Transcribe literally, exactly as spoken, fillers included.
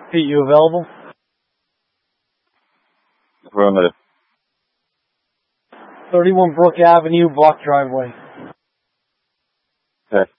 Pete, you available? Affirmative. thirty-one Brook Avenue, block driveway. Okay.